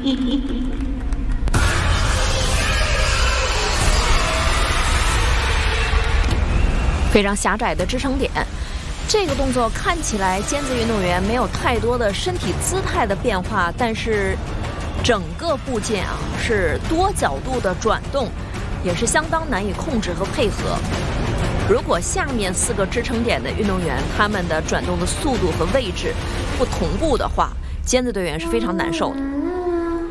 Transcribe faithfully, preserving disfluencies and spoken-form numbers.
非常狭窄的支撑点，这个动作看起来尖子运动员没有太多的身体姿态的变化，但是整个部件啊是多角度的转动，也是相当难以控制和配合。如果下面四个支撑点的运动员他们的转动的速度和位置不同步的话，尖子队员是非常难受的。